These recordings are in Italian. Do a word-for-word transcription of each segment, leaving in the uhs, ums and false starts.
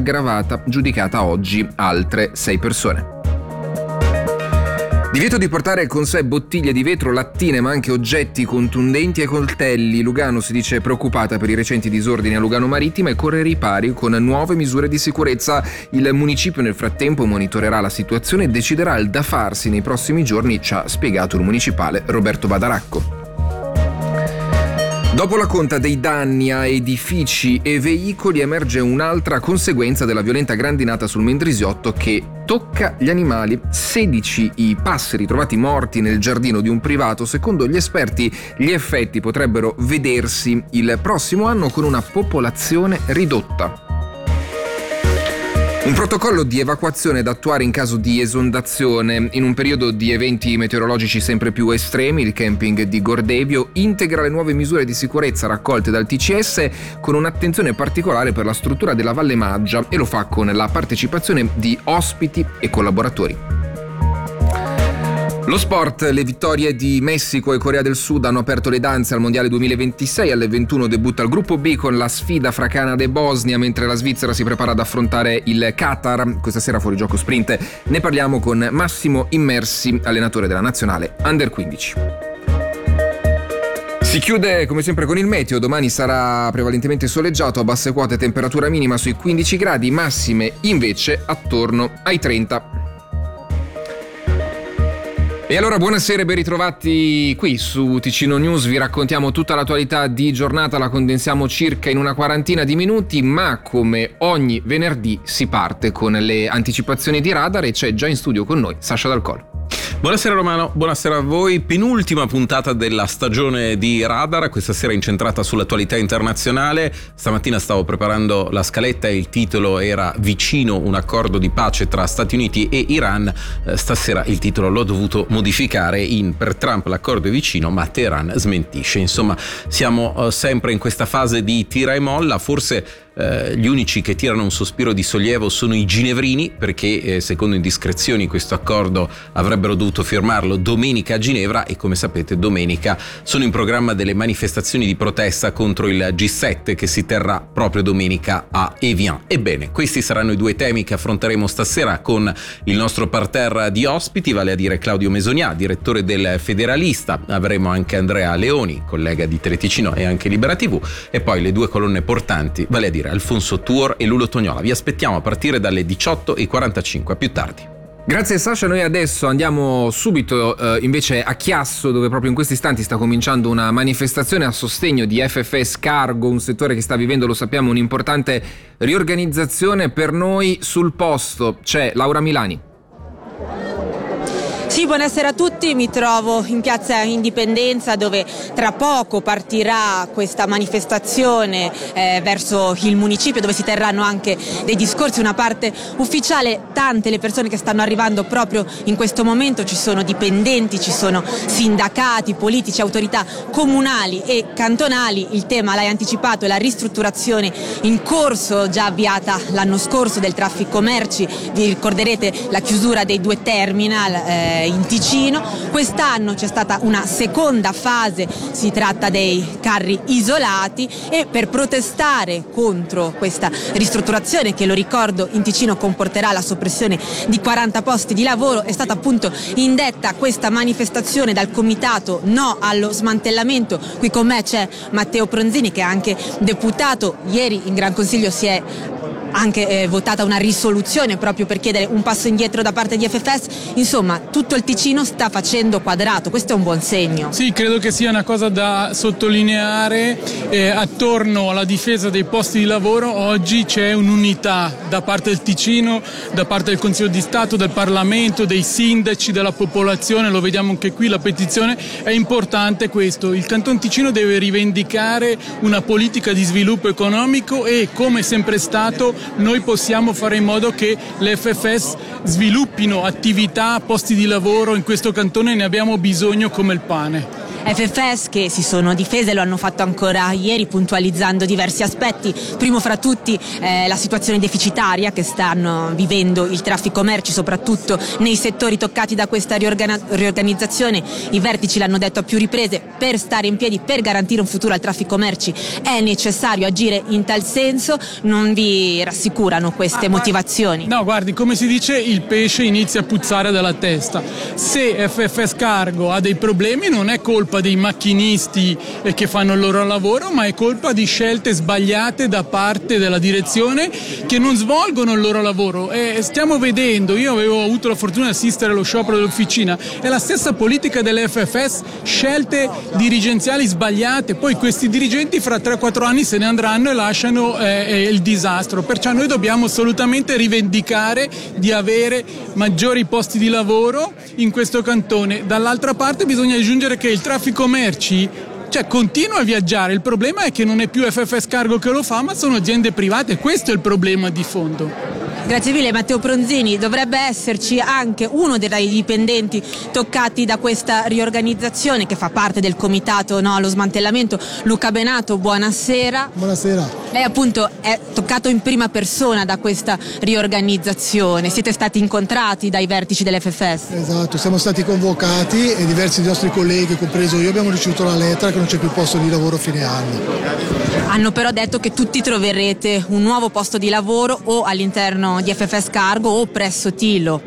aggravata, giudicata oggi altre sei persone. Divieto di portare con sé bottiglie di vetro, lattine ma anche oggetti contundenti e coltelli. Lugano si dice preoccupata per i recenti disordini a Lugano Marittima e corre ai ripari con nuove misure di sicurezza. Il municipio nel frattempo monitorerà la situazione e deciderà il da farsi nei prossimi giorni, ci ha spiegato il municipale Roberto Badaracco. Dopo la conta dei danni a edifici e veicoli emerge un'altra conseguenza della violenta grandinata sul Mendrisiotto che tocca gli animali. sedici i passeri trovati morti nel giardino di un privato. Secondo gli esperti gli effetti potrebbero vedersi il prossimo anno con una popolazione ridotta. Un protocollo di evacuazione da attuare in caso di esondazione. In un periodo di eventi meteorologici sempre più estremi, il camping di Gordevio integra le nuove misure di sicurezza raccolte dal T C S con un'attenzione particolare per la struttura della Valle Maggia e lo fa con la partecipazione di ospiti e collaboratori. Lo sport, le vittorie di Messico e Corea del Sud hanno aperto le danze al Mondiale duemilaventisei. Alle ventuno debutta il gruppo B con la sfida fra Canada e Bosnia, mentre la Svizzera si prepara ad affrontare il Qatar. Questa sera fuori gioco sprint. Ne parliamo con Massimo Immersi, allenatore della nazionale under quindici. Si chiude come sempre con il meteo. Domani sarà prevalentemente soleggiato, a basse quote temperatura minima sui quindici gradi, massime invece attorno ai trenta. E allora buonasera e ben ritrovati qui su Ticino News. Vi raccontiamo tutta l'attualità di giornata, la condensiamo circa in una quarantina di minuti, ma come ogni venerdì si parte con le anticipazioni di radar e c'è già in studio con noi Sasha Dal Col. Buonasera Romano, buonasera a voi. Penultima puntata della stagione di Radar, questa sera incentrata sull'attualità internazionale. Stamattina stavo preparando la scaletta e il titolo era Vicino un accordo di pace tra Stati Uniti e Iran. Eh, stasera il titolo l'ho dovuto modificare in per Trump l'accordo è vicino ma Teheran smentisce. Insomma, siamo eh, sempre in questa fase di tira e molla. Forse eh, gli unici che tirano un sospiro di sollievo sono i ginevrini, perché eh, secondo indiscrezioni questo accordo avrebbero dovuto firmarlo domenica a Ginevra e come sapete domenica sono in programma delle manifestazioni di protesta contro il G sette che si terrà proprio domenica a Evian. Ebbene, questi saranno i due temi che affronteremo stasera con il nostro parterre di ospiti, vale a dire Claudio Mesonià, direttore del Federalista. Avremo anche Andrea Leoni, collega di Teleticino e anche Libera tivù, e poi le due colonne portanti, vale a dire Alfonso Tuor e Lulo Tognola. Vi aspettiamo a partire dalle diciotto e quarantacinque, a più tardi. Grazie Sasha, noi adesso andiamo subito eh, invece a Chiasso, dove proprio in questi istanti sta cominciando una manifestazione a sostegno di F F S Cargo, un settore che sta vivendo, lo sappiamo, un'importante riorganizzazione. Per noi sul posto c'è Laura Milani. Sì, buonasera a tutti, mi trovo in piazza Indipendenza dove tra poco partirà questa manifestazione eh, verso il municipio, dove si terranno anche dei discorsi, una parte ufficiale. Tante le persone che stanno arrivando proprio in questo momento, ci sono dipendenti, ci sono sindacati, politici, autorità comunali e cantonali. Il tema, l'hai anticipato, è la ristrutturazione in corso già avviata l'anno scorso del traffico merci. Vi ricorderete la chiusura dei due terminal eh, in Ticino. Quest'anno c'è stata una seconda fase, si tratta dei carri isolati, e per protestare contro questa ristrutturazione, che lo ricordo in Ticino comporterà la soppressione di quaranta posti di lavoro, è stata appunto indetta questa manifestazione dal comitato No allo smantellamento. Qui con me c'è Matteo Pronzini, che è anche deputato. Ieri in Gran Consiglio si è anche eh, votata una risoluzione proprio per chiedere un passo indietro da parte di F F S. Insomma, tutto il Ticino sta facendo quadrato, questo è un buon segno. Sì, credo che sia una cosa da sottolineare. Eh, attorno alla difesa dei posti di lavoro oggi c'è un'unità da parte del Ticino, da parte del Consiglio di Stato, del Parlamento, dei sindaci, della popolazione. Lo vediamo anche qui, la petizione è importante questo. Il Canton Ticino deve rivendicare una politica di sviluppo economico e, come sempre stato, noi possiamo fare in modo che le F F S sviluppino attività, posti di lavoro in questo cantone, ne abbiamo bisogno come il pane. F F S che si sono difese, lo hanno fatto ancora ieri puntualizzando diversi aspetti, primo fra tutti eh, la situazione deficitaria che stanno vivendo il traffico merci, soprattutto nei settori toccati da questa riorgan- riorganizzazione. I vertici l'hanno detto a più riprese, per stare in piedi, per garantire un futuro al traffico merci è necessario agire in tal senso. Non vi rassicurano queste ah, motivazioni? No, guardi, come si dice, il pesce inizia a puzzare dalla testa. Se F F S Cargo ha dei problemi non è colpa dei macchinisti che fanno il loro lavoro, ma è colpa di scelte sbagliate da parte della direzione che non svolgono il loro lavoro. E stiamo vedendo, io avevo avuto la fortuna di assistere allo sciopero dell'officina, è la stessa politica delle F F S, scelte dirigenziali sbagliate, poi questi dirigenti fra tre quattro anni se ne andranno e lasciano eh, il disastro. Perciò noi dobbiamo assolutamente rivendicare di avere maggiori posti di lavoro in questo cantone. Dall'altra parte bisogna aggiungere che il traffico merci cioè continua a viaggiare, il problema è che non è più F F S Cargo che lo fa, ma sono aziende private, questo è il problema di fondo. Grazie mille Matteo Pronzini. Dovrebbe esserci anche uno dei dipendenti toccati da questa riorganizzazione che fa parte del comitato, no, allo smantellamento. Luca Benato, buonasera. Buonasera. Lei appunto è toccato in prima persona da questa riorganizzazione, siete stati incontrati dai vertici dell'F F S? Esatto, siamo stati convocati e diversi dei nostri colleghi, compreso io, abbiamo ricevuto la lettera che non c'è più posto di lavoro a fine anno. Hanno però detto che tutti troverete un nuovo posto di lavoro o all'interno di F F S Cargo o presso Tilo.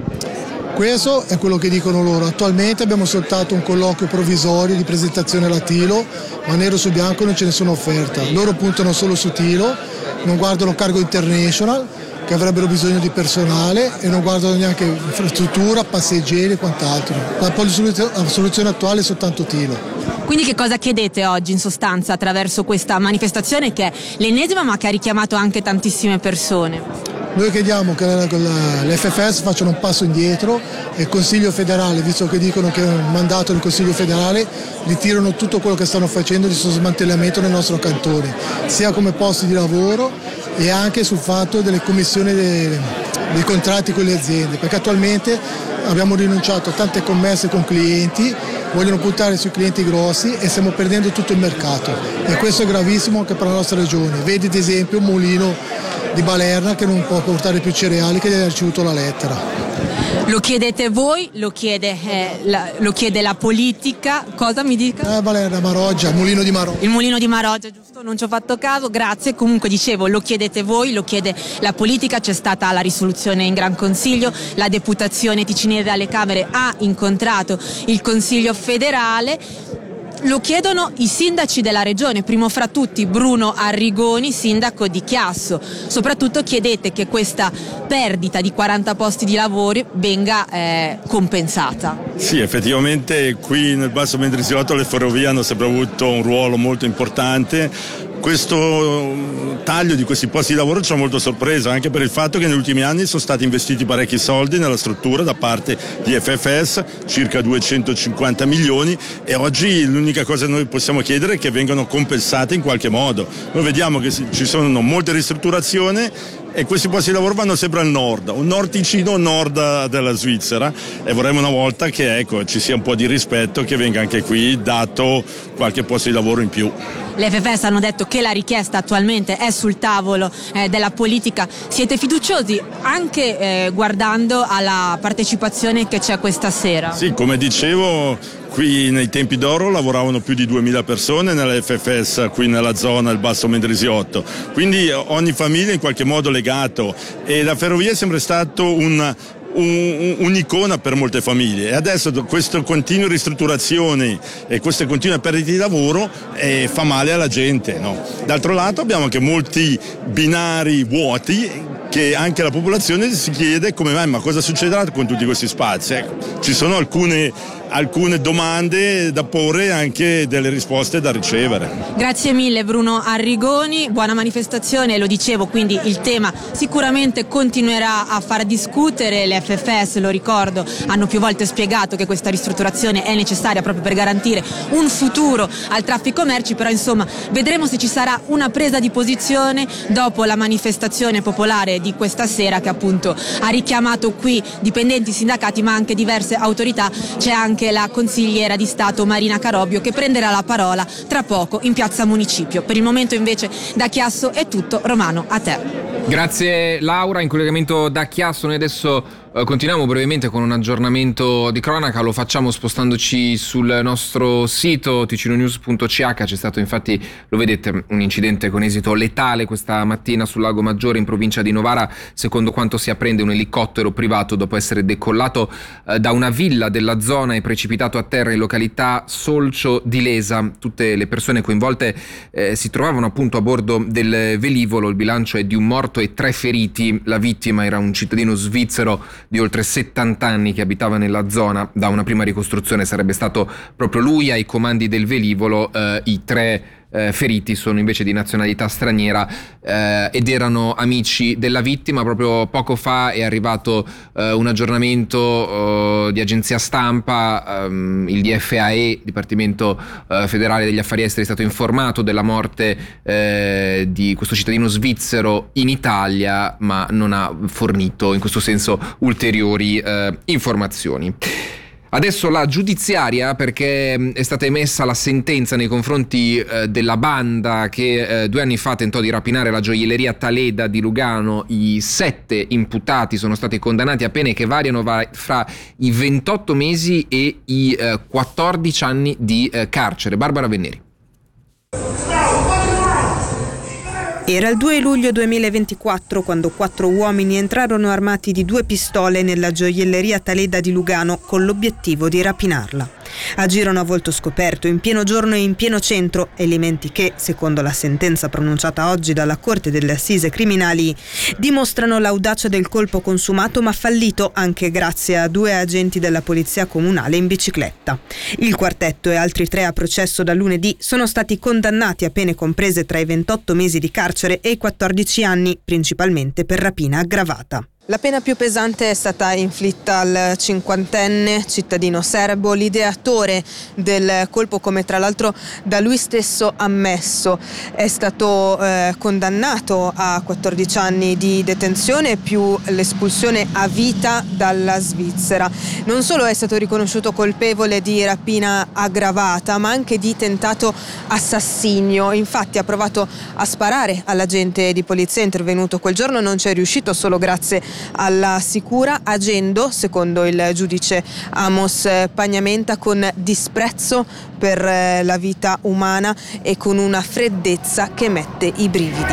Questo è quello che dicono loro. Attualmente abbiamo soltanto un colloquio provvisorio di presentazione alla Tilo, ma nero su bianco non ce ne sono offerta. Loro puntano solo su Tilo, non guardano Cargo International, che avrebbero bisogno di personale, e non guardano neanche infrastruttura, passeggeri e quant'altro. La soluzione, la soluzione attuale è soltanto Tilo. Quindi che cosa chiedete oggi in sostanza attraverso questa manifestazione che è l'ennesima ma che ha richiamato anche tantissime persone? Noi chiediamo che l'F F S facciano un passo indietro e il Consiglio federale, visto che dicono che è un mandato del Consiglio federale, ritirano tutto quello che stanno facendo di smantellamento nel nostro cantone, sia come posti di lavoro e anche sul fatto delle commissioni dei, dei contratti con le aziende, perché attualmente abbiamo rinunciato a tante commesse con clienti, vogliono puntare sui clienti grossi e stiamo perdendo tutto il mercato, e questo è gravissimo anche per la nostra regione. Vedi ad esempio un mulino di Balerna che non può portare più cereali, che gli ha ricevuto la lettera. Lo chiedete voi, lo chiede, eh, la, lo chiede la politica, cosa mi dica? Eh, Balerna, Maroggia, Mulino di Maroggia. Il Mulino di Maroggia, giusto? Non ci ho fatto caso, grazie. Comunque dicevo, lo chiedete voi, lo chiede la politica, c'è stata la risoluzione in Gran Consiglio, la deputazione ticinese alle Camere ha incontrato il Consiglio federale. Lo chiedono i sindaci della regione, primo fra tutti Bruno Arrigoni, sindaco di Chiasso. Soprattutto chiedete che questa perdita di quaranta posti di lavoro venga eh, compensata. Sì, effettivamente qui nel Basso Mendrisiotto le ferrovie hanno sempre avuto un ruolo molto importante. Questo taglio di questi posti di lavoro ci ha molto sorpreso, anche per il fatto che negli ultimi anni sono stati investiti parecchi soldi nella struttura da parte di F F S, circa duecentocinquanta milioni, e oggi l'unica cosa che noi possiamo chiedere è che vengano compensate in qualche modo. Noi vediamo che ci sono molte ristrutturazioni e questi posti di lavoro vanno sempre al nord, un nord Ticino, un nord della Svizzera, e vorremmo una volta che ecco, ci sia un po' di rispetto, che venga anche qui dato qualche posto di lavoro in più. Le F F S hanno detto che la richiesta attualmente è sul tavolo eh, della politica. Siete fiduciosi anche eh, guardando alla partecipazione che c'è questa sera? Sì, come dicevo, qui nei tempi d'oro lavoravano più di duemila persone nella F F S qui nella zona del Basso Mendrisiotto, quindi ogni famiglia è in qualche modo legato, e la ferrovia è sempre stato un Un, un'icona per molte famiglie, e adesso queste continue ristrutturazioni e queste continue perdite di lavoro eh, fa male alla gente, no? D'altro lato abbiamo anche molti binari vuoti che anche la popolazione si chiede come mai, ma cosa succederà con tutti questi spazi? Ecco, ci sono alcune, alcune domande da porre e anche delle risposte da ricevere. Grazie mille Bruno Arrigoni, buona manifestazione. Lo dicevo, quindi il tema sicuramente continuerà a far discutere. Le F F S, lo ricordo, hanno più volte spiegato che questa ristrutturazione è necessaria proprio per garantire un futuro al traffico merci, però insomma vedremo se ci sarà una presa di posizione dopo la manifestazione popolare di questa sera, che appunto ha richiamato qui dipendenti, sindacati ma anche diverse autorità. C'è anche la consigliera di Stato Marina Carobio che prenderà la parola tra poco in piazza Municipio. Per il momento invece da Chiasso è tutto. Romano, a te. Grazie Laura, in collegamento da Chiasso noi adesso Uh, continuiamo brevemente con un aggiornamento di cronaca, lo facciamo spostandoci sul nostro sito ticinonews punto c h. C'è stato infatti, lo vedete, un incidente con esito letale questa mattina sul Lago Maggiore in provincia di Novara. Secondo quanto si apprende, un elicottero privato, dopo essere decollato uh, da una villa della zona, è precipitato a terra in località Solcio di Lesa. Tutte le persone coinvolte eh, si trovavano appunto a bordo del velivolo. Il bilancio è di un morto e tre feriti. La vittima era un cittadino svizzero di oltre settanta anni che abitava nella zona. Da una prima ricostruzione sarebbe stato proprio lui ai comandi del velivolo. Eh, i tre eh, feriti sono invece di nazionalità straniera eh, ed erano amici della vittima. Proprio poco fa è arrivato eh, un aggiornamento eh, di agenzia stampa. ehm, il D F A E, Dipartimento eh, Federale degli Affari Esteri, è stato informato della morte eh, di questo cittadino svizzero in Italia, ma non ha fornito in questo senso ulteriori eh, informazioni. Adesso la giudiziaria, perché è stata emessa la sentenza nei confronti eh, della banda che eh, due anni fa tentò di rapinare la gioielleria Taleda di Lugano. I sette imputati sono stati condannati a pene che variano va- fra i ventotto mesi e i eh, quattordici anni di eh, carcere. Barbara Venneri. Era il due luglio duemilaventiquattro quando quattro uomini entrarono armati di due pistole nella gioielleria Taleda di Lugano con l'obiettivo di rapinarla. Agirono a volto scoperto, in pieno giorno e in pieno centro, elementi che, secondo la sentenza pronunciata oggi dalla Corte delle Assise Criminali, dimostrano l'audacia del colpo consumato ma fallito anche grazie a due agenti della Polizia Comunale in bicicletta. Il quartetto e altri tre a processo da lunedì sono stati condannati a pene comprese tra i ventotto mesi di carcere e i quattordici anni, principalmente per rapina aggravata. La pena più pesante è stata inflitta al cinquantenne cittadino serbo, l'ideatore del colpo, come tra l'altro da lui stesso ammesso. È stato eh, condannato a quattordici anni di detenzione più l'espulsione a vita dalla Svizzera. Non solo è stato riconosciuto colpevole di rapina aggravata, ma anche di tentato assassinio. Infatti ha provato a sparare all'agente di polizia intervenuto quel giorno, non ci è riuscito solo grazie alla sicura, agendo, secondo il giudice Amos Pagnamenta, con disprezzo per la vita umana e con una freddezza che mette i brividi.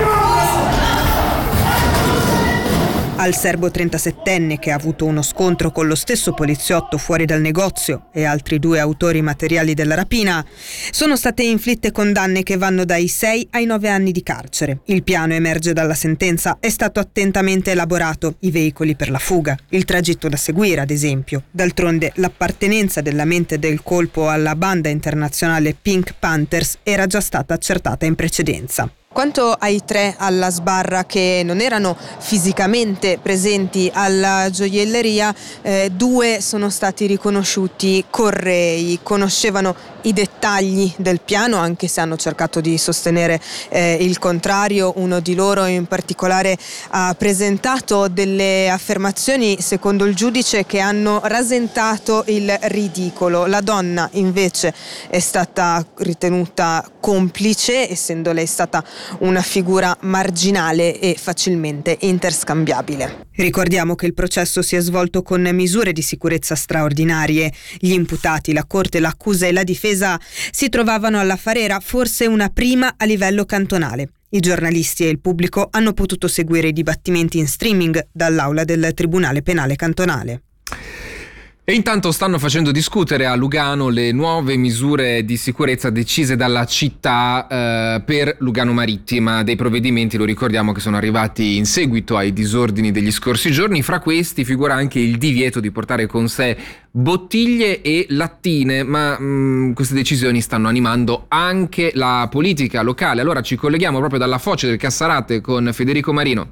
Al serbo trentasettenne, che ha avuto uno scontro con lo stesso poliziotto fuori dal negozio, e altri due autori materiali della rapina, sono state inflitte condanne che vanno dai sei ai nove anni di carcere. Il piano emerge dalla sentenza, è stato attentamente elaborato, i veicoli per la fuga, il tragitto da seguire ad esempio. D'altronde l'appartenenza della mente del colpo alla banda internazionale Pink Panthers era già stata accertata in precedenza. Quanto ai tre alla sbarra che non erano fisicamente presenti alla gioielleria, eh, due sono stati riconosciuti correi, conoscevano i dettagli del piano, anche se hanno cercato di sostenere eh, il contrario. Uno di loro in particolare ha presentato delle affermazioni, secondo il giudice, che hanno rasentato il ridicolo. La donna invece è stata ritenuta complice, essendo lei stata una figura marginale e facilmente interscambiabile. Ricordiamo che il processo si è svolto con misure di sicurezza straordinarie. Gli imputati, la Corte, l'accusa e la difesa si trovavano alla Farera, forse una prima a livello cantonale. I giornalisti e il pubblico hanno potuto seguire i dibattimenti in streaming dall'aula del Tribunale Penale Cantonale. E intanto stanno facendo discutere a Lugano le nuove misure di sicurezza decise dalla città eh, per Lugano Marittima. Dei provvedimenti, lo ricordiamo, che sono arrivati in seguito ai disordini degli scorsi giorni. Fra questi figura anche il divieto di portare con sé bottiglie e lattine, ma mh, queste decisioni stanno animando anche la politica locale. Allora ci colleghiamo proprio dalla foce del Cassarate con Federico Marino.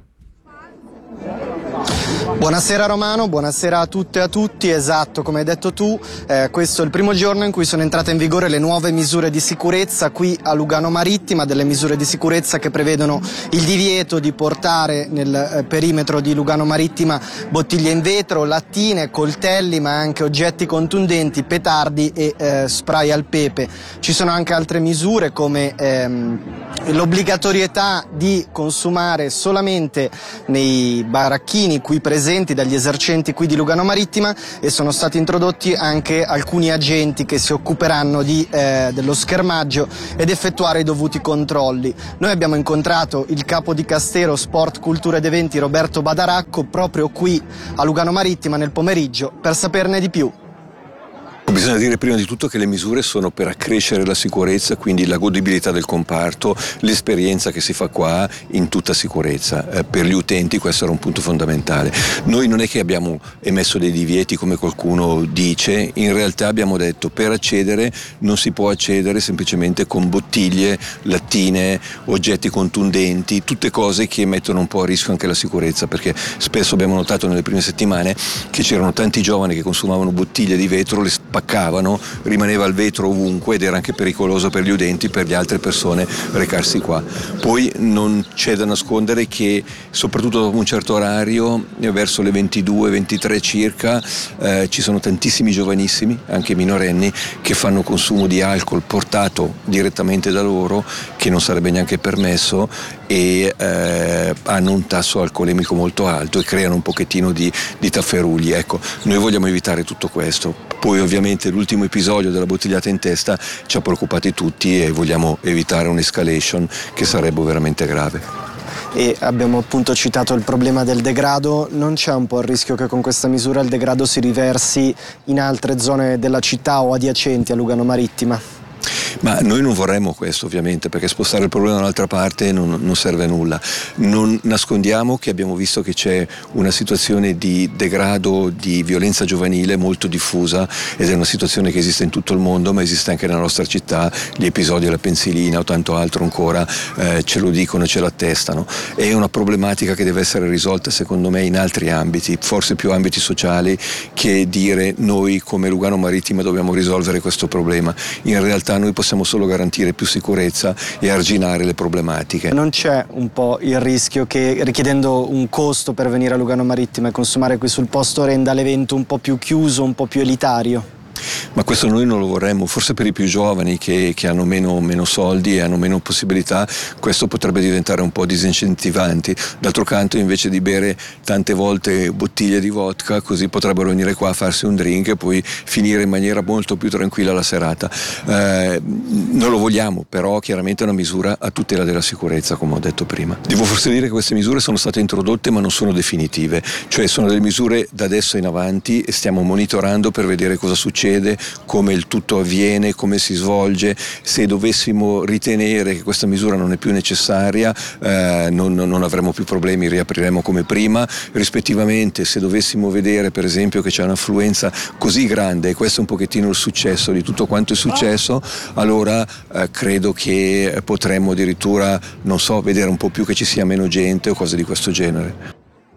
Buonasera Romano, buonasera a tutte e a tutti. Esatto, come hai detto tu, eh, questo è il primo giorno in cui sono entrate in vigore le nuove misure di sicurezza qui a Lugano Marittima, delle misure di sicurezza che prevedono il divieto di portare nel eh, perimetro di Lugano Marittima bottiglie in vetro, lattine, coltelli, ma anche oggetti contundenti, petardi e eh, spray al pepe. Ci sono anche altre misure come ehm, l'obbligatorietà di consumare solamente nei baracchini qui presenti presenti, dagli esercenti qui di Lugano Marittima, e sono stati introdotti anche alcuni agenti che si occuperanno di, eh, dello schermaggio ed effettuare i dovuti controlli. Noi abbiamo incontrato il capo di Castero Sport, Cultura ed Eventi Roberto Badaracco proprio qui a Lugano Marittima nel pomeriggio per saperne di più. Bisogna dire prima di tutto che le misure sono per accrescere la sicurezza, quindi la godibilità del comparto, l'esperienza che si fa qua in tutta sicurezza. Eh, per gli utenti questo era un punto fondamentale. Noi non è che abbiamo emesso dei divieti come qualcuno dice, in realtà abbiamo detto per accedere non si può accedere semplicemente con bottiglie, lattine, oggetti contundenti, tutte cose che mettono un po' a rischio anche la sicurezza, perché spesso abbiamo notato nelle prime settimane che c'erano tanti giovani che consumavano bottiglie di vetro, le spaccavano, rimaneva il vetro ovunque ed era anche pericoloso per gli utenti, per le altre persone recarsi qua. Poi non c'è da nascondere che soprattutto dopo un certo orario, verso le ventidue ventitré circa, eh, ci sono tantissimi giovanissimi, anche minorenni, che fanno consumo di alcol portato direttamente da loro, che non sarebbe neanche permesso, e eh, hanno un tasso alcolemico molto alto e creano un pochettino di, di tafferugli. Ecco, noi vogliamo evitare tutto questo. Poi ovviamente l'ultimo episodio della bottigliata in testa ci ha preoccupati tutti e vogliamo evitare un'escalation che sarebbe veramente grave. E abbiamo appunto citato il problema del degrado. Non c'è un po' il rischio che con questa misura il degrado si riversi in altre zone della città o adiacenti a Lugano Marittima? Ma noi non vorremmo questo ovviamente, perché spostare il problema da un'altra parte non, non serve a nulla. Non nascondiamo che abbiamo visto che c'è una situazione di degrado, di violenza giovanile molto diffusa, ed è una situazione che esiste in tutto il mondo, ma esiste anche nella nostra città. Gli episodi della pensilina o tanto altro ancora eh, ce lo dicono e ce l'attestano. È una problematica che deve essere risolta secondo me in altri ambiti, forse più ambiti sociali, che dire noi come Lugano Marittima dobbiamo risolvere questo problema. In realtà noi possiamo solo garantire più sicurezza e arginare le problematiche. Non c'è un po' il rischio che, richiedendo un costo per venire a Lugano Marittima e consumare qui sul posto, renda l'evento un po' più chiuso, un po' più elitario? Ma questo noi non lo vorremmo, forse per i più giovani che, che hanno meno, meno soldi e hanno meno possibilità questo potrebbe diventare un po' disincentivante. D'altro canto, invece di bere tante volte bottiglie di vodka, così potrebbero venire qua a farsi un drink e poi finire in maniera molto più tranquilla la serata. Eh, non lo vogliamo, però chiaramente è una misura a tutela della sicurezza, come ho detto prima. Devo forse dire che queste misure sono state introdotte ma non sono definitive, cioè sono delle misure da adesso in avanti e stiamo monitorando per vedere cosa succede, come il tutto avviene, come si svolge. Se dovessimo ritenere che questa misura non è più necessaria, eh, non, non avremo più problemi, riapriremo come prima. Rispettivamente, se dovessimo vedere per esempio che c'è un'affluenza così grande, e questo è un pochettino il successo di tutto quanto è successo, allora eh, credo che potremmo addirittura, non so, vedere un po' più che ci sia meno gente o cose di questo genere.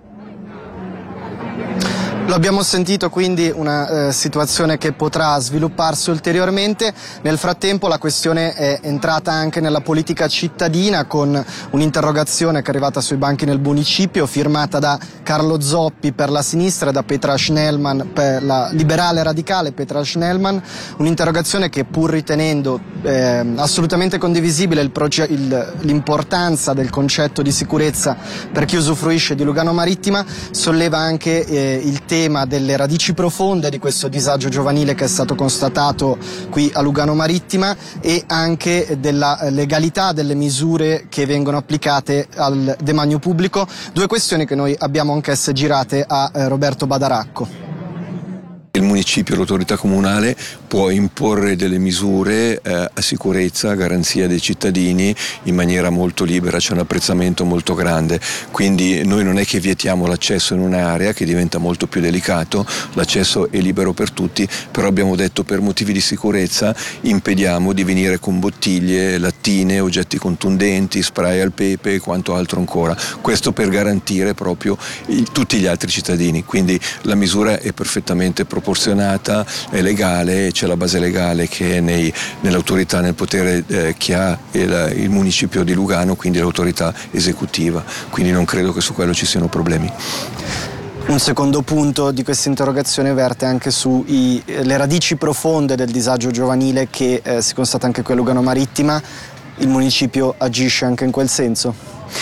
Lo abbiamo sentito, quindi una eh, situazione che potrà svilupparsi ulteriormente. Nel frattempo la questione è entrata anche nella politica cittadina con un'interrogazione che è arrivata sui banchi del municipio, firmata da Carlo Zoppi per la sinistra e da Petra Schnellmann per la liberale radicale Petra Schnellmann, un'interrogazione che, pur ritenendo eh, assolutamente condivisibile il il, l'importanza del concetto di sicurezza per chi usufruisce di Lugano Marittima, solleva anche eh, il tema delle radici profonde di questo disagio giovanile che è stato constatato qui a Lugano Marittima, e anche della legalità delle misure che vengono applicate al demanio pubblico, due questioni che noi abbiamo anch'esse girate a eh, Roberto Badaracco. Il municipio, l'autorità comunale può imporre delle misure eh, a sicurezza, a garanzia dei cittadini in maniera molto libera, c'è un apprezzamento molto grande, quindi noi non è che vietiamo l'accesso in un'area che diventa molto più delicato, l'accesso è libero per tutti, però abbiamo detto per motivi di sicurezza impediamo di venire con bottiglie, lattine, oggetti contundenti, spray al pepe e quanto altro ancora, questo per garantire proprio il, tutti gli altri cittadini, quindi la misura è perfettamente proporzionata, è legale, c'è la base legale che è nei, nell'autorità, nel potere eh, che ha il, il municipio di Lugano, quindi l'autorità esecutiva, quindi non credo che su quello ci siano problemi. Un secondo punto di questa interrogazione verte anche sulle radici profonde del disagio giovanile che eh, si constata anche qui a Lugano Marittima. Il municipio agisce anche in quel senso?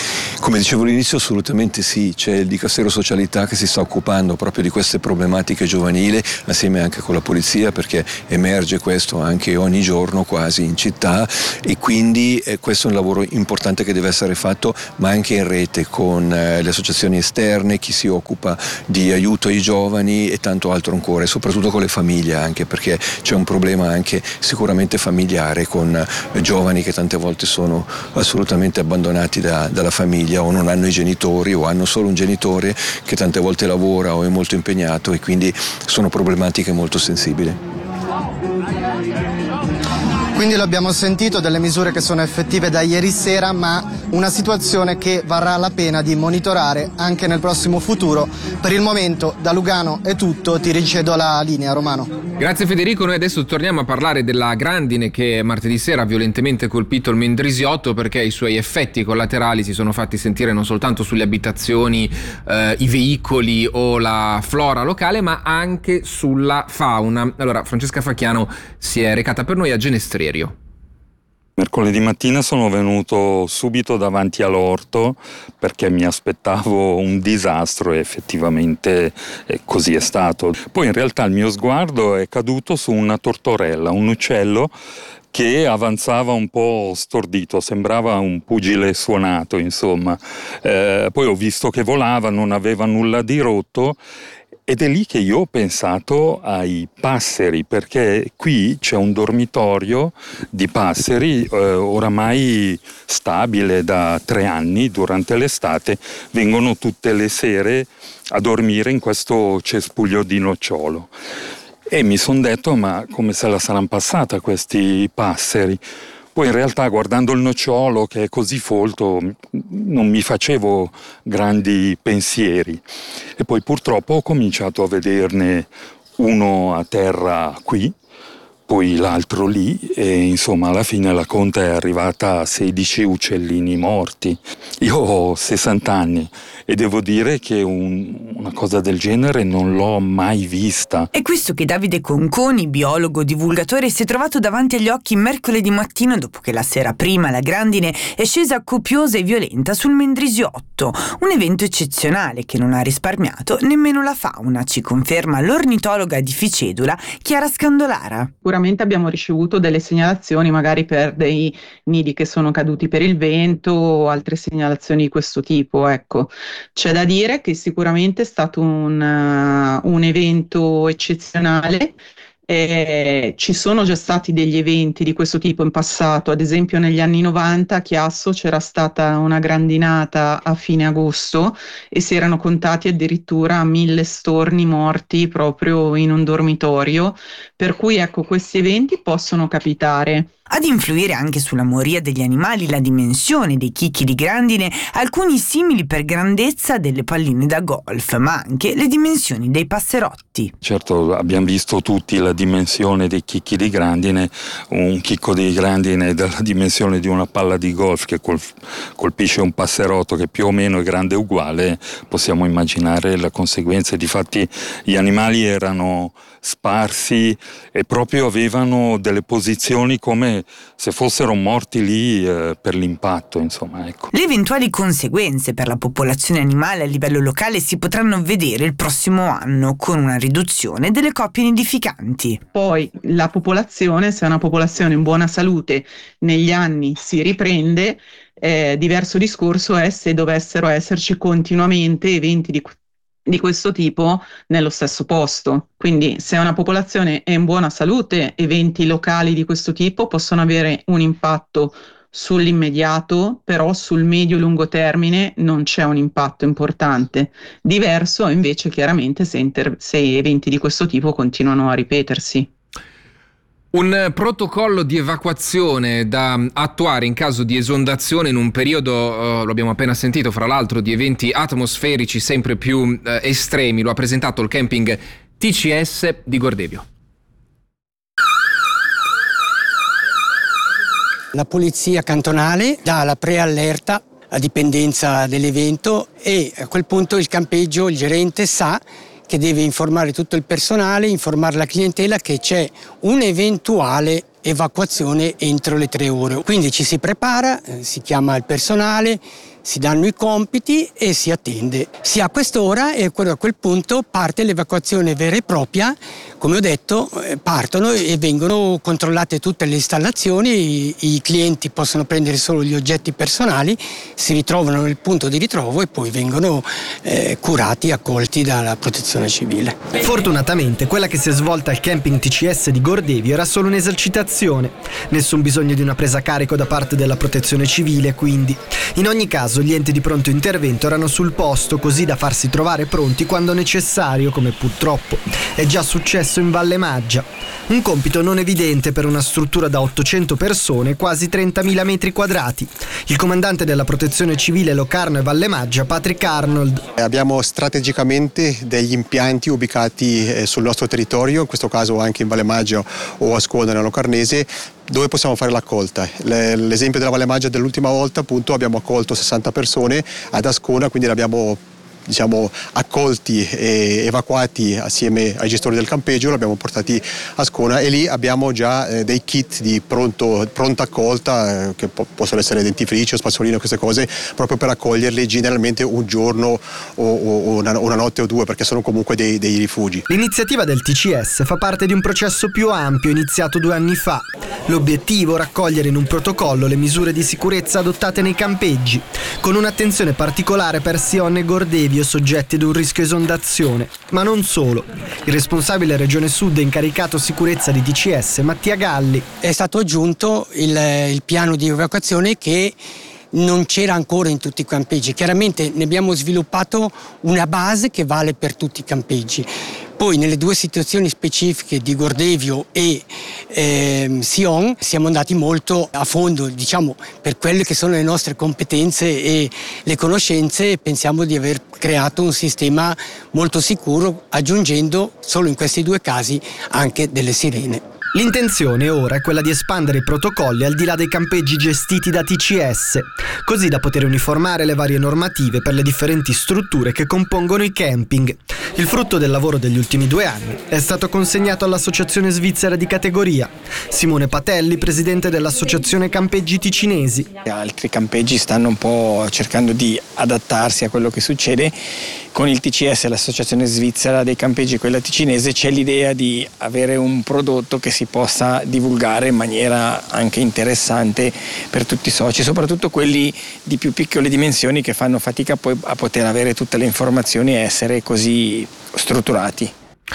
Come dicevo all'inizio, assolutamente sì, c'è il Dicastero Socialità che si sta occupando proprio di queste problematiche giovanili, assieme anche con la polizia, perché emerge questo anche ogni giorno quasi in città, e quindi eh, questo è un lavoro importante che deve essere fatto, ma anche in rete con eh, le associazioni esterne, chi si occupa di aiuto ai giovani e tanto altro ancora, e soprattutto con le famiglie, anche perché c'è un problema anche sicuramente familiare con eh, giovani che tante volte sono assolutamente abbandonati da, dalla famiglia, o non hanno i genitori, o hanno solo un genitore che tante volte lavora o è molto impegnato, e quindi sono problematiche molto sensibili. Quindi l'abbiamo sentito, delle misure che sono effettive da ieri sera, ma una situazione che varrà la pena di monitorare anche nel prossimo futuro. Per il momento da Lugano è tutto, ti ricedo la linea, Romano. Grazie Federico, noi adesso torniamo a parlare della grandine che martedì sera ha violentemente colpito il Mendrisiotto, perché i suoi effetti collaterali si sono fatti sentire non soltanto sulle abitazioni, eh, i veicoli o la flora locale, ma anche sulla fauna. Allora, Francesca Facchiano si è recata per noi a Genestrerio. Mercoledì mattina sono venuto subito davanti all'orto perché mi aspettavo un disastro, e effettivamente eh, così è stato. Poi in realtà il mio sguardo è caduto su una tortorella, un uccello che avanzava un po' stordito, sembrava un pugile suonato, insomma. Eh, poi ho visto che volava, non aveva nulla di rotto. Ed è lì che io ho pensato ai passeri, perché qui c'è un dormitorio di passeri eh, oramai stabile da tre anni. Durante l'estate vengono tutte le sere a dormire in questo cespuglio di nocciolo. E mi sono detto, ma come se la saranno passata questi passeri? Poi in realtà, guardando il nocciolo che è così folto, non mi facevo grandi pensieri. E poi purtroppo ho cominciato a vederne uno a terra qui, poi l'altro lì, e insomma alla fine la conta è arrivata a sedici uccellini morti. Io ho sessanta anni e devo dire che un, una cosa del genere non l'ho mai vista. È questo che Davide Conconi, biologo divulgatore, si è trovato davanti agli occhi mercoledì mattino, dopo che la sera prima la grandine è scesa copiosa e violenta sul Mendrisiotto. Un evento eccezionale che non ha risparmiato nemmeno la fauna, ci conferma l'ornitologa di Ficedula, Chiara Scandolara. Sicuramente abbiamo ricevuto delle segnalazioni magari per dei nidi che sono caduti per il vento o altre segnalazioni di questo tipo, ecco. C'è da dire che sicuramente è stato un, uh, un evento eccezionale. Eh, ci sono già stati degli eventi di questo tipo in passato, ad esempio negli anni novanta a Chiasso c'era stata una grandinata a fine agosto e si erano contati addirittura mille storni morti proprio in un dormitorio, per cui ecco, questi eventi possono capitare. Ad influire anche sulla moria degli animali la dimensione dei chicchi di grandine, alcuni simili per grandezza delle palline da golf, ma anche le dimensioni dei passerotti. Certo, abbiamo visto tutti la dimensione dei chicchi di grandine. Un chicco di grandine è della dimensione di una palla di golf che col- colpisce un passerotto che più o meno è grande e uguale, possiamo immaginare le conseguenze. Difatti gli animali erano sparsi e proprio avevano delle posizioni come se fossero morti lì eh, per l'impatto, insomma, ecco. Le eventuali conseguenze per la popolazione animale a livello locale si potranno vedere il prossimo anno con una riduzione delle coppie nidificanti. Poi la popolazione, se è una popolazione in buona salute, negli anni si riprende. Eh, diverso discorso è se dovessero esserci continuamente eventi di di questo tipo nello stesso posto. Quindi se una popolazione è in buona salute, eventi locali di questo tipo possono avere un impatto sull'immediato, però sul medio-lungo termine non c'è un impatto importante. Diverso invece chiaramente se, inter- se eventi di questo tipo continuano a ripetersi. Un protocollo di evacuazione da attuare in caso di esondazione in un periodo, uh, lo abbiamo appena sentito, fra l'altro, di eventi atmosferici sempre più uh, estremi. Lo ha presentato il camping T C S di Gordevio. La polizia cantonale dà la preallerta a dipendenza dell'evento e a quel punto il campeggio, il gerente sa che deve informare tutto il personale, informare la clientela che c'è un'eventuale evacuazione entro le tre ore. Quindi ci si prepara, eh, si chiama il personale, si danno i compiti e si attende. Si ha quest'ora e a quel punto parte l'evacuazione vera e propria. Come ho detto, partono e vengono controllate tutte le installazioni, i, i clienti possono prendere solo gli oggetti personali, si ritrovano nel punto di ritrovo e poi vengono eh, curati, accolti dalla protezione civile. Fortunatamente quella che si è svolta al camping T C S di Gordevio era solo un'esercitazione, nessun bisogno di una presa a carico da parte della protezione civile, quindi in ogni caso gli enti di pronto intervento erano sul posto così da farsi trovare pronti quando necessario, come purtroppo è già successo in Valle Maggia. Un compito non evidente per una struttura da ottocento persone e quasi trentamila metri quadrati. Il comandante della protezione civile Locarno e Valle Maggia, Patrick Arnold. Abbiamo strategicamente degli impianti ubicati eh, sul nostro territorio, in questo caso anche in Valle Maggia o a Ascona nella Locarnese, dove possiamo fare l'accolta. L'esempio della Valle Maggia dell'ultima volta, appunto, abbiamo accolto sessanta persone ad Ascona, quindi l'abbiamo diciamo accolti e evacuati assieme ai gestori del campeggio, li abbiamo portati a Ascona e lì abbiamo già eh, dei kit di pronto, pronta accolta eh, che po- possono essere dentifrici o spazzoline, queste cose, proprio per accoglierli generalmente un giorno o, o una, una notte o due, perché sono comunque dei, dei rifugi. L'iniziativa del T C S fa parte di un processo più ampio iniziato due anni fa. L'obiettivo è raccogliere in un protocollo le misure di sicurezza adottate nei campeggi, con un'attenzione particolare per Sion e Gordevio, soggetti ad un rischio esondazione, ma non solo. Il responsabile Regione Sud e incaricato sicurezza di T C S, Mattia Galli. È stato aggiunto il, il piano di evacuazione che non c'era ancora in tutti i campeggi. Chiaramente ne abbiamo sviluppato una base che vale per tutti i campeggi. Poi nelle due situazioni specifiche di Gordevio e eh, Sion siamo andati molto a fondo, diciamo, per quelle che sono le nostre competenze e le conoscenze, e pensiamo di aver creato un sistema molto sicuro, aggiungendo solo in questi due casi anche delle sirene. L'intenzione ora è quella di espandere i protocolli al di là dei campeggi gestiti da T C S, così da poter uniformare le varie normative per le differenti strutture che compongono i camping. Il frutto del lavoro degli ultimi due anni è stato consegnato all'Associazione Svizzera di categoria. Simone Patelli, presidente dell'Associazione Campeggi Ticinesi. Altri campeggi stanno un po' cercando di adattarsi a quello che succede. Con il T C S, l'Associazione Svizzera dei Campeggi, quella ticinese, c'è l'idea di avere un prodotto che si possa divulgare in maniera anche interessante per tutti i soci, soprattutto quelli di più piccole dimensioni che fanno fatica poi a poter avere tutte le informazioni e essere così strutturati.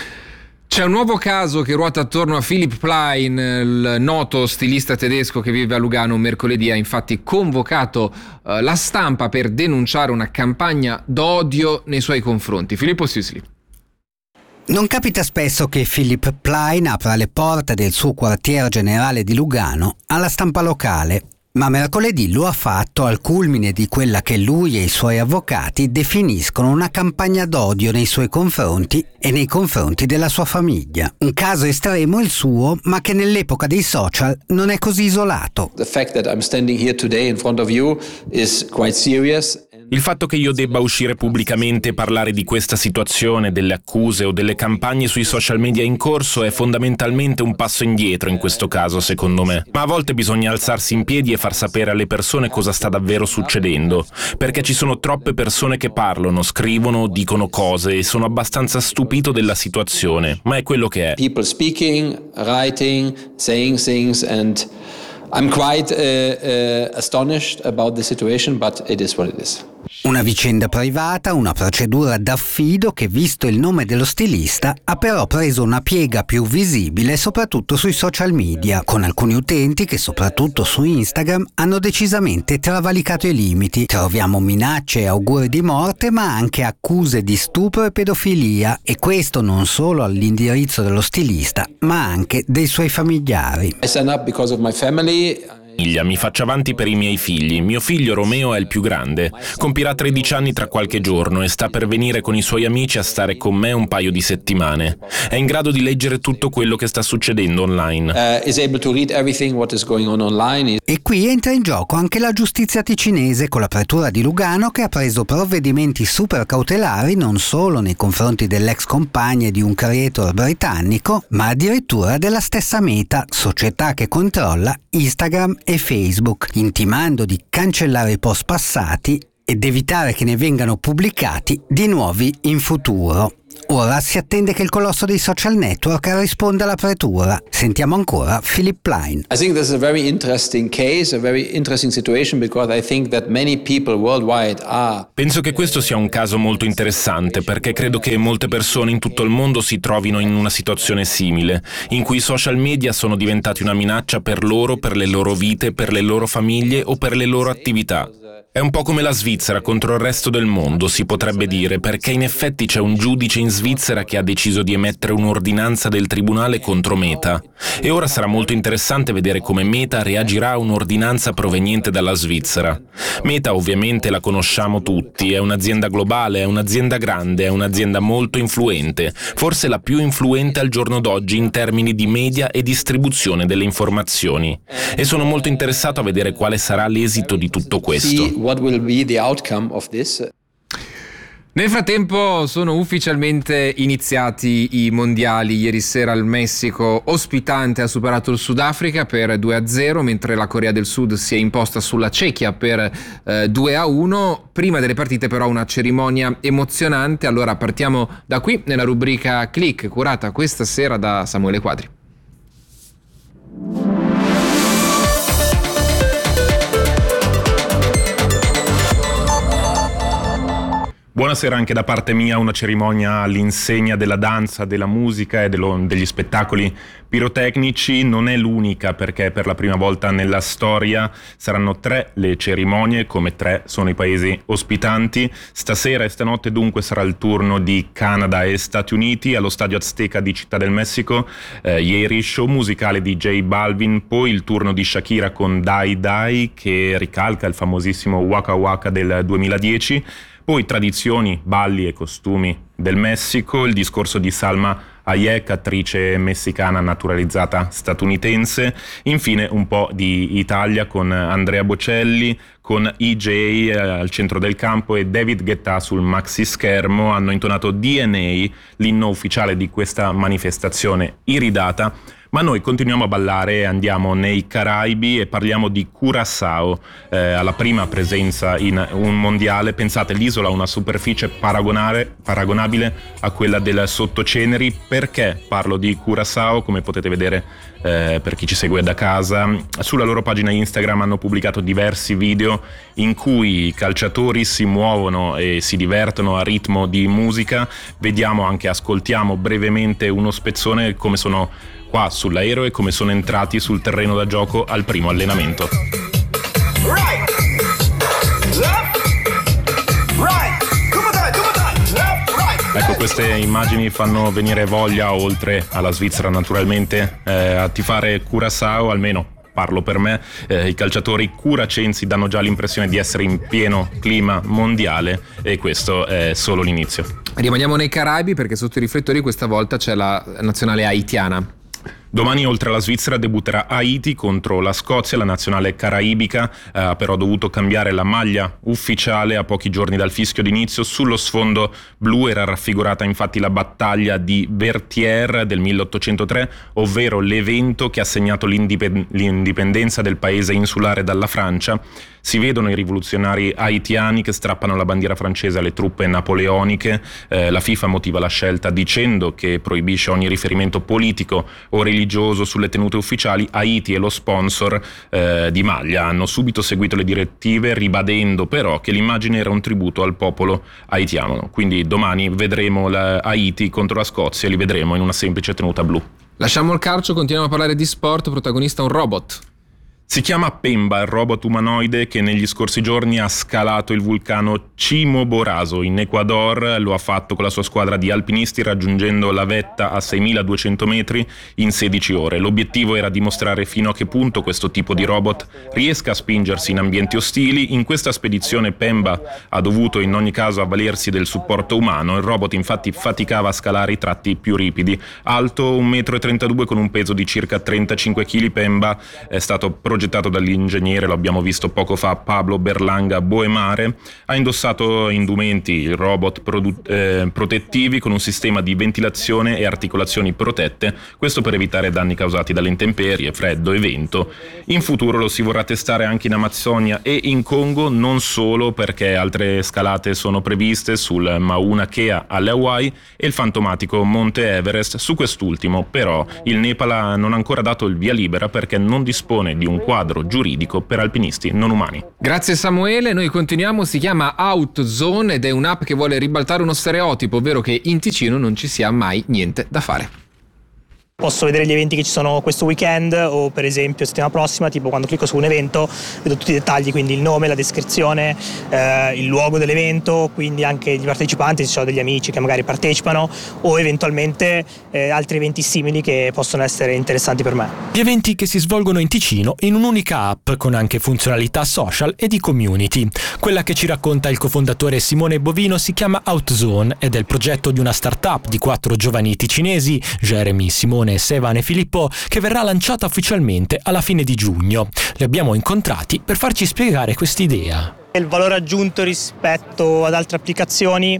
C'è un nuovo caso che ruota attorno a Philipp Plein, il noto stilista tedesco che vive a Lugano. Mercoledì ha infatti convocato eh, la stampa per denunciare una campagna d'odio nei suoi confronti. Filippo Sisli. Non capita spesso che Philipp Plein apra le porte del suo quartier generale di Lugano alla stampa locale, ma mercoledì lo ha fatto al culmine di quella che lui e i suoi avvocati definiscono una campagna d'odio nei suoi confronti e nei confronti della sua famiglia. Un caso estremo il suo, ma che nell'epoca dei social non è così isolato. The fact that I'm standing here today in front of you is quite serious. Il fatto che io debba uscire pubblicamente e parlare di questa situazione, delle accuse o delle campagne sui social media in corso è fondamentalmente un passo indietro in questo caso, secondo me. Ma a volte bisogna alzarsi in piedi e far sapere alle persone cosa sta davvero succedendo, perché ci sono troppe persone che parlano, scrivono, dicono cose e sono abbastanza stupito della situazione, ma è quello che è. People speaking, writing, saying things and I'm quite uh, uh, astonished about the situation, but it is what it is. Una vicenda privata, una procedura d'affido che, visto il nome dello stilista, ha però preso una piega più visibile soprattutto sui social media, con alcuni utenti che soprattutto su Instagram hanno decisamente travalicato i limiti. Troviamo minacce e auguri di morte, ma anche accuse di stupro e pedofilia, e questo non solo all'indirizzo dello stilista, ma anche dei suoi familiari. I stand up because of my family. Mi faccio avanti per i miei figli. Mio figlio Romeo è il più grande. Compirà tredici anni tra qualche giorno e sta per venire con i suoi amici a stare con me un paio di settimane. È in grado di leggere tutto quello che sta succedendo online. Uh, is able to read everything what is going on online. E qui entra in gioco anche la giustizia ticinese con la pretura di Lugano, che ha preso provvedimenti super cautelari non solo nei confronti dell'ex compagna di un creator britannico, ma addirittura della stessa Meta, società che controlla Instagram e Facebook, intimando di cancellare i post passati ed evitare che ne vengano pubblicati di nuovi in futuro. Ora si attende che il colosso dei social network risponda alla pretura. Sentiamo ancora Philip Plein. I think this is a very interesting case, a very interesting situation, because I think that many people worldwide are. Penso che questo sia un caso molto interessante, perché credo che molte persone in tutto il mondo si trovino in una situazione simile, in cui i social media sono diventati una minaccia per loro, per le loro vite, per le loro famiglie o per le loro attività. È un po' come la Svizzera contro il resto del mondo, si potrebbe dire, perché in effetti c'è un giudice in Svizzera che ha deciso di emettere un'ordinanza del tribunale contro Meta. E ora sarà molto interessante vedere come Meta reagirà a un'ordinanza proveniente dalla Svizzera. Meta ovviamente la conosciamo tutti, è un'azienda globale, è un'azienda grande, è un'azienda molto influente, forse la più influente al giorno d'oggi in termini di media e distribuzione delle informazioni. E sono molto interessato a vedere quale sarà l'esito di tutto questo. What will be the outcome of this? Nel frattempo sono ufficialmente iniziati i mondiali. Ieri sera il Messico ospitante ha superato il Sudafrica per due a zero, mentre la Corea del Sud si è imposta sulla Cechia per eh, due a uno. Prima delle partite però una cerimonia emozionante. Allora partiamo da qui nella rubrica Click, curata questa sera da Samuele Quadri. Buonasera anche da parte mia, una cerimonia all'insegna della danza, della musica e dello, degli spettacoli pirotecnici. Non è l'unica, perché per la prima volta nella storia saranno tre le cerimonie, come tre sono i paesi ospitanti. Stasera e stanotte dunque sarà il turno di Canada e Stati Uniti allo Stadio Azteca di Città del Messico. Eh, ieri show musicale di J Balvin, poi il turno di Shakira con Die Die, che ricalca il famosissimo Waka Waka del duemiladieci. Poi tradizioni, balli e costumi del Messico, il discorso di Salma Hayek, attrice messicana naturalizzata statunitense, infine un po' di Italia con Andrea Bocelli, con E J eh, al centro del campo e David Guetta sul maxi schermo. Hanno intonato D N A, l'inno ufficiale di questa manifestazione iridata. Ma noi continuiamo a ballare e andiamo nei Caraibi e parliamo di Curaçao, eh, alla prima presenza in un mondiale. Pensate, l'isola ha una superficie paragonabile a quella del Sottoceneri. Perché parlo di Curaçao? Come potete vedere eh, per chi ci segue da casa, sulla loro pagina Instagram hanno pubblicato diversi video in cui i calciatori si muovono e si divertono a ritmo di musica. Vediamo anche, ascoltiamo brevemente uno spezzone come sono qua sull'aereo e come sono entrati sul terreno da gioco al primo allenamento. Ecco, queste immagini fanno venire voglia, oltre alla Svizzera naturalmente, eh, a tifare Curaçao. Almeno parlo per me, eh, i calciatori curacensi danno già l'impressione di essere in pieno clima mondiale, e questo è solo l'inizio. Rimaniamo nei Caraibi, perché sotto i riflettori questa volta c'è la nazionale haitiana. Domani, oltre alla Svizzera, debutterà Haiti contro la Scozia. La nazionale caraibica eh, ha però dovuto cambiare la maglia ufficiale a pochi giorni dal fischio d'inizio. Sullo sfondo blu era raffigurata infatti la battaglia di Vertières del milleottocentotre, ovvero l'evento che ha segnato l'indipend- l'indipendenza del paese insulare dalla Francia. Si vedono i rivoluzionari haitiani che strappano la bandiera francese alle truppe napoleoniche. Eh, la FIFA motiva la scelta dicendo che proibisce ogni riferimento politico o religioso sulle tenute ufficiali. Haiti e lo sponsor eh, di maglia hanno subito seguito le direttive, ribadendo però che l'immagine era un tributo al popolo haitiano. Quindi domani vedremo la Haiti contro la Scozia e li vedremo in una semplice tenuta blu. Lasciamo il calcio, continuiamo a parlare di sport. Protagonista un robot. Si chiama Pemba, il robot umanoide che negli scorsi giorni ha scalato il vulcano Chimborazo in Ecuador. Lo ha fatto con la sua squadra di alpinisti, raggiungendo la vetta a seimiladuecento metri in sedici ore. L'obiettivo era dimostrare fino a che punto questo tipo di robot riesca a spingersi in ambienti ostili. In questa spedizione Pemba ha dovuto in ogni caso avvalersi del supporto umano. Il robot infatti faticava a scalare i tratti più ripidi. Alto un metro e trentadue con un peso di circa trentacinque chili, Pemba è stato progettato progettato dall'ingegnere, lo abbiamo visto poco fa, Pablo Berlanga Boemare. Ha indossato indumenti, robot produ- eh, protettivi con un sistema di ventilazione e articolazioni protette, questo per evitare danni causati dalle intemperie, freddo e vento. In futuro lo si vorrà testare anche in Amazzonia e in Congo, non solo, perché altre scalate sono previste sul Mauna Kea alle Hawaii e il fantomatico Monte Everest. Su quest'ultimo però il Nepal non ha ancora dato il via libera perché non dispone di un quadro giuridico per alpinisti non umani. Grazie Samuele, noi continuiamo. Si chiama Outzone ed è un'app che vuole ribaltare uno stereotipo, ovvero che in Ticino non ci sia mai niente da fare. Posso vedere gli eventi che ci sono questo weekend o per esempio settimana prossima, tipo quando clicco su un evento vedo tutti i dettagli, quindi il nome, la descrizione, eh, il luogo dell'evento, quindi anche i partecipanti, se ho degli amici che magari partecipano o eventualmente eh, altri eventi simili che possono essere interessanti per me. Gli eventi che si svolgono in Ticino in un'unica app con anche funzionalità social e di community. Quella che ci racconta il cofondatore Simone Bovino si chiama Outzone ed è il progetto di una startup di quattro giovani ticinesi, Jeremy, Simone, Sevan e Filippo, che verrà lanciata ufficialmente alla fine di giugno. Li abbiamo incontrati per farci spiegare quest'idea. Il valore aggiunto rispetto ad altre applicazioni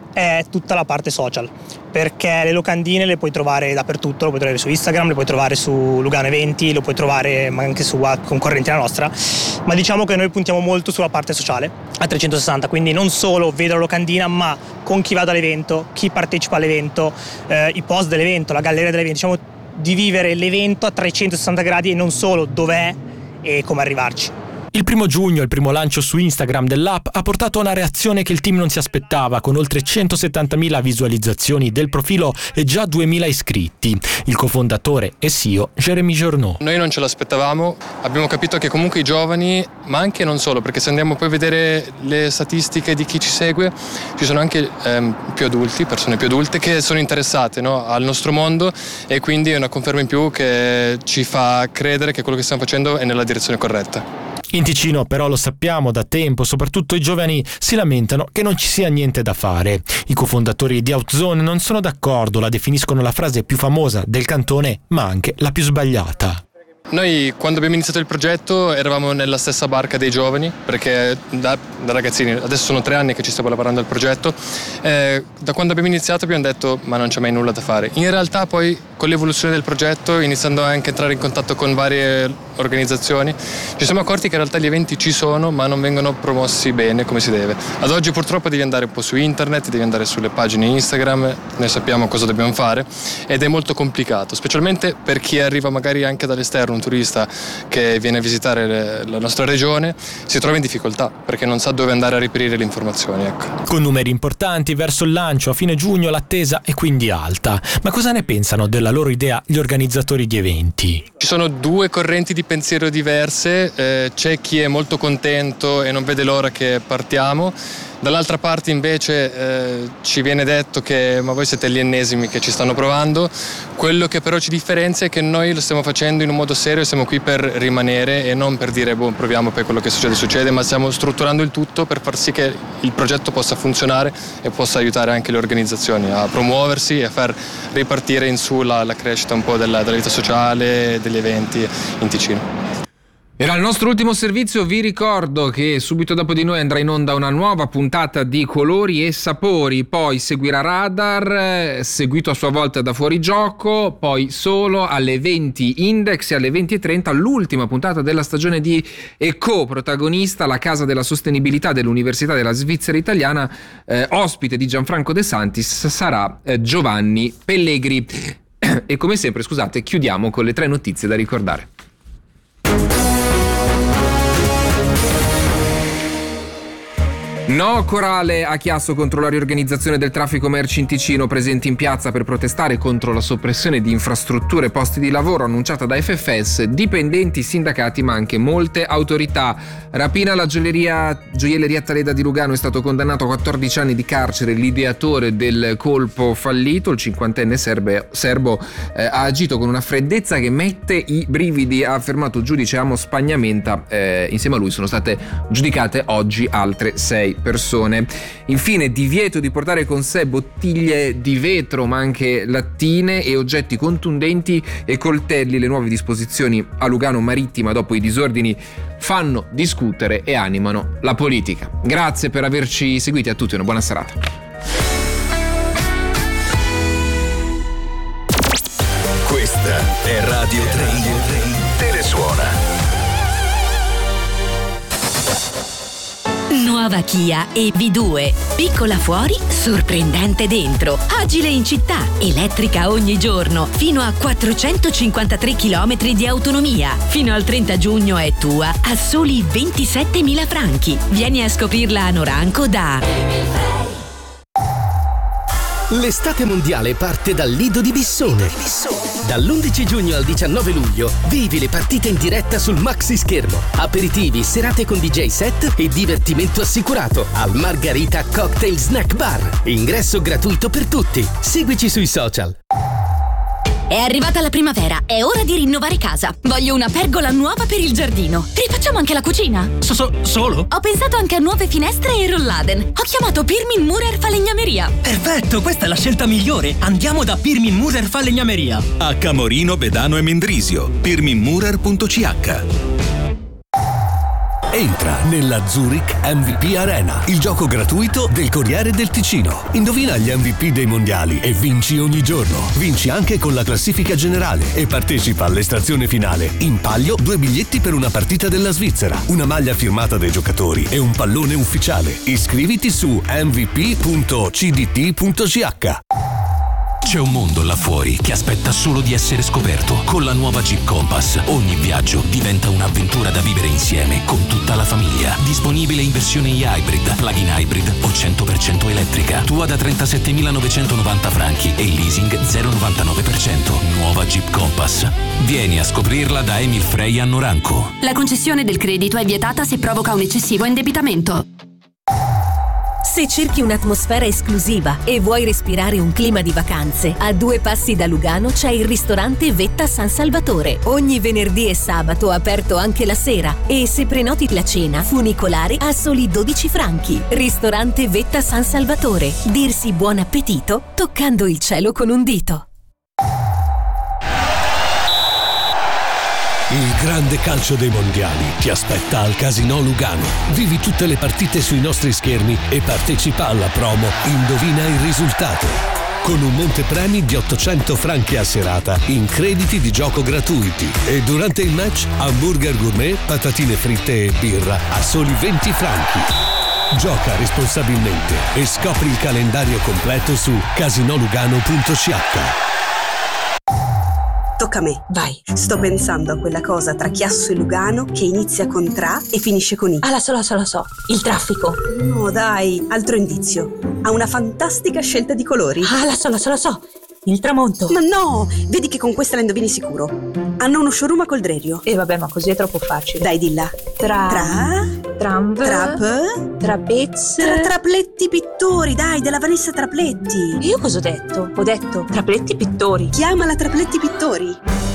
è tutta la parte social, perché le locandine le puoi trovare dappertutto, lo puoi trovare su Instagram, le puoi trovare su Lugano Eventi, lo puoi trovare anche su concorrenti alla nostra, ma diciamo che noi puntiamo molto sulla parte sociale a trecentosessanta, quindi non solo vedo la locandina, ma con chi vado all'evento, chi partecipa all'evento, eh, i post dell'evento, la galleria dell'evento, diciamo di vivere l'evento a trecentosessanta gradi e non solo dov'è e come arrivarci. Il primo giugno, il primo lancio su Instagram dell'app, ha portato a una reazione che il team non si aspettava, con oltre centosettantamila visualizzazioni del profilo e già duemila iscritti. Il cofondatore e C E O Jeremy Journeau. Noi non ce l'aspettavamo, abbiamo capito che comunque i giovani, ma anche non solo, perché se andiamo poi a vedere le statistiche di chi ci segue, ci sono anche ehm, più adulti, persone più adulte che sono interessate, no, al nostro mondo, e quindi è una conferma in più che ci fa credere che quello che stiamo facendo è nella direzione corretta. In Ticino però lo sappiamo da tempo, soprattutto i giovani si lamentano che non ci sia niente da fare. I cofondatori di Outzone non sono d'accordo, la definiscono la frase più famosa del cantone, ma anche la più sbagliata. Noi quando abbiamo iniziato il progetto eravamo nella stessa barca dei giovani, perché da, da ragazzini, adesso sono tre anni che ci stiamo lavorando al progetto, eh, da quando abbiamo iniziato abbiamo detto ma non c'è mai nulla da fare. In realtà poi con l'evoluzione del progetto, iniziando anche a entrare in contatto con varie organizzazioni, ci siamo accorti che in realtà gli eventi ci sono ma non vengono promossi bene come si deve. Ad oggi purtroppo devi andare un po' su internet, devi andare sulle pagine Instagram, noi sappiamo cosa dobbiamo fare ed è molto complicato, specialmente per chi arriva magari anche dall'esterno, un turista che viene a visitare le, la nostra regione, si trova in difficoltà perché non sa dove andare a reperire le informazioni. Ecco. Con numeri importanti verso il lancio a fine giugno l'attesa è quindi alta. Ma cosa ne pensano della loro idea gli organizzatori di eventi? Ci sono due correnti di pensiero diverse, eh, c'è chi è molto contento e non vede l'ora che partiamo. Dall'altra parte invece eh, ci viene detto che ma voi siete gli ennesimi che ci stanno provando. Quello che però ci differenzia è che noi lo stiamo facendo in un modo serio, siamo qui per rimanere e non per dire boh, proviamo, poi quello che succede succede, ma stiamo strutturando il tutto per far sì che il progetto possa funzionare e possa aiutare anche le organizzazioni a promuoversi e a far ripartire in su la, la crescita un po' della, della vita sociale e degli eventi in Ticino. Era il nostro ultimo servizio, vi ricordo che subito dopo di noi andrà in onda una nuova puntata di Colori e Sapori, poi seguirà Radar, seguito a sua volta da Fuorigioco, poi Solo alle venti Index e alle venti e trenta l'ultima puntata della stagione di Eco, protagonista la Casa della Sostenibilità dell'Università della Svizzera Italiana, eh, ospite di Gianfranco De Santis sarà eh, Giovanni Pellegri. E come sempre, scusate, chiudiamo con le tre notizie da ricordare. No Corale a Chiasso contro la riorganizzazione del traffico merci in Ticino, presenti in piazza per protestare contro la soppressione di infrastrutture e posti di lavoro annunciata da F F S, dipendenti, sindacati ma anche molte autorità. Rapina alla gioielleria, gioielleria Taleda di Lugano, è stato condannato a quattordici anni di carcere l'ideatore del colpo fallito. Il cinquantenne serbe, serbo eh, ha agito con una freddezza che mette i brividi, ha affermato il giudice Amos Spagnamenta. Eh, insieme a lui sono state giudicate oggi altre sei persone. Infine, divieto di portare con sé bottiglie di vetro, ma anche lattine e oggetti contundenti e coltelli. Le nuove disposizioni a Lugano Marittima dopo i disordini fanno discutere e animano la politica. Grazie per averci seguiti, a tutti una buona serata. Questa è Radio tre. Telesuona. Nuova Kia E V due. Piccola fuori, sorprendente dentro. Agile in città, elettrica ogni giorno. Fino a quattrocentocinquantatré chilometri di autonomia. Fino al trenta giugno è tua a soli ventisettemila franchi. Vieni a scoprirla a Noranco da... L'estate mondiale parte dal Lido di Bissone. Dall'undici giugno al diciannove luglio vivi le partite in diretta sul maxi schermo. Aperitivi, serate con D J set e divertimento assicurato al Margarita Cocktail Snack Bar. Ingresso gratuito per tutti. Seguici sui social. È arrivata la primavera, è ora di rinnovare casa. Voglio una pergola nuova per il giardino. Rifacciamo anche la cucina. So, so, solo? Ho pensato anche a nuove finestre e rolladen. Ho chiamato Pirmin Murer Falegnameria. Perfetto, questa è la scelta migliore. Andiamo da Pirmin Murer Falegnameria. A Camorino, Bedano e Mendrisio. pirmin murer punto c h. Entra nella Zurich M V P Arena, il gioco gratuito del Corriere del Ticino. Indovina gli M V P dei mondiali e vinci ogni giorno. Vinci anche con la classifica generale e partecipa all'estrazione finale. In palio due biglietti per una partita della Svizzera, una maglia firmata dai giocatori e un pallone ufficiale. Iscriviti su m v p punto c d t punto c h. C'è un mondo là fuori che aspetta solo di essere scoperto. Con la nuova Jeep Compass ogni viaggio diventa un'avventura da vivere insieme con tutta la famiglia. Disponibile in versione hybrid, plug-in hybrid o cento per cento elettrica. Tua da trentasettemilanovecentonovanta franchi e leasing zero virgola novantanove per cento. Nuova Jeep Compass. Vieni a scoprirla da Emil Frey a Noranco. La concessione del credito è vietata se provoca un eccessivo indebitamento. Se cerchi un'atmosfera esclusiva e vuoi respirare un clima di vacanze, a due passi da Lugano c'è il ristorante Vetta San Salvatore. Ogni venerdì e sabato aperto anche la sera. E se prenoti la cena, funicolare a soli dodici franchi. Ristorante Vetta San Salvatore. Dirsi buon appetito toccando il cielo con un dito. Il grande calcio dei mondiali ti aspetta al Casinò Lugano. Vivi tutte le partite sui nostri schermi e partecipa alla promo Indovina il risultato. Con un montepremi di ottocento franchi a serata in crediti di gioco gratuiti. E durante il match hamburger gourmet, patatine fritte e birra a soli venti franchi. Gioca responsabilmente e scopri il calendario completo su casinolugano punto c h. Tocca a me, vai. Sto pensando a quella cosa tra Chiasso e Lugano che inizia con tra e finisce con i. Ah, la so, la so, la so. Il traffico. No, dai, altro indizio. Ha una fantastica scelta di colori. Ah, la so, la so, la so. Il tramonto. Ma no, vedi che con questa la indovini sicuro. Hanno uno showroom a Coldrerio. E eh, vabbè, ma così è troppo facile. Dai, dilla. Tra... Tra... Tramv... Trap... Trapez... Tra Trapletti Pittori, dai, della Vanessa Trapletti. Io cosa ho detto? Ho detto Trapletti Pittori. Chiamala Trapletti Pittori.